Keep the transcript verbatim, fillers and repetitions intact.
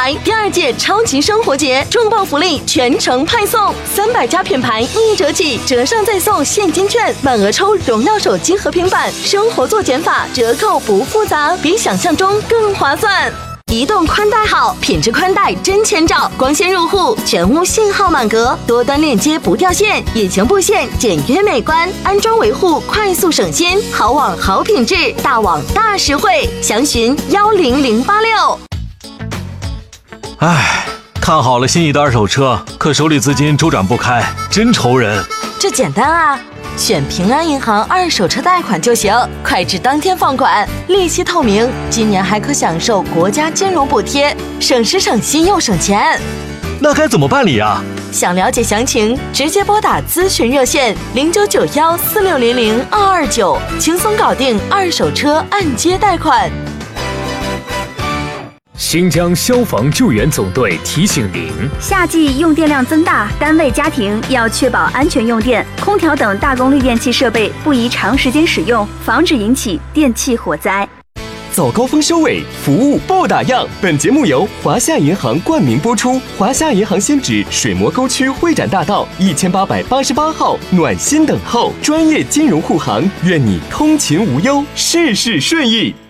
牌第二届超级生活节重磅福利全程派送，三百家品牌一折起，折上再送现金券，满额抽荣耀手机和平板。生活做减法，折扣不复杂，比想象中更划算。移动宽带好，品质宽带真千兆，光纤入户，全屋信号满格，多端链接不掉线，隐形布线简约美观，安装维护快速省心，好网好品质，大网大实惠，详询幺零零八六。 唉，看好了心仪的二手车，可手里资金周转不开，真愁人。 这简单啊，选平安银行二手车贷款就行，快至当天放款，利息透明，今年还可享受国家金融补贴，省时省心又省钱。 那该怎么办理啊？ 想了解详情，直接拨打咨询热线零九九幺四六零零二二九，轻松搞定二手车按揭贷款。 新疆消防救援总队提醒您： 夏季用电量增大，单位家庭要确保安全用电，空调等大功率电器设备不宜长时间使用，防止引起电气火灾。 早高峰收尾，服务不打烊。本节目由华夏银行冠名播出。华夏银行现址水磨沟区会展大道一千八百八十八号，暖心等候，专业金融护航，愿你通勤无忧，事事顺意。